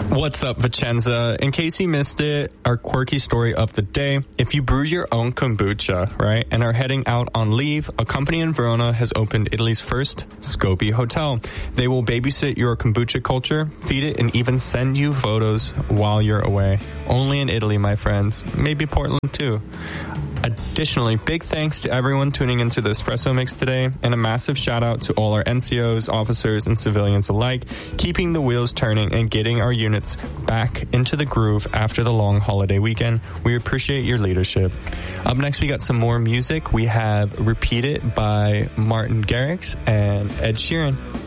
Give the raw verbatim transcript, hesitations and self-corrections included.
What's up, Vicenza? In case you missed it, our quirky story of the day. If you brew your own kombucha, right, and are heading out on leave, a company in Verona has opened Italy's first Scopi hotel. They will babysit your kombucha culture, feed it, and even send you photos while you're away. Only in Italy, my friends. Maybe Portland, too. Additionally, big thanks to everyone tuning into the Espresso Mix today, and a massive shout out to all our N C Os, officers, and civilians alike, keeping the wheels turning and getting our units back into the groove after the long holiday weekend. We appreciate your leadership. Up next, we got some more music. We have Repeat It by Martin Garrix and Ed Sheeran.